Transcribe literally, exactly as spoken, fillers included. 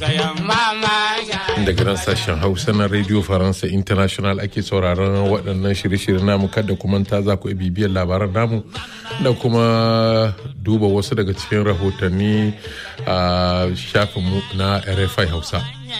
Daga nan sashen Hausa na Radio Faransa International ake sauraron waɗannan shirye-shirye namu. Kada kuma ta za ku bibiyar labaran namu da kuma duba wasu daga cikin rahotanni a shafinmu na R F I Hausa.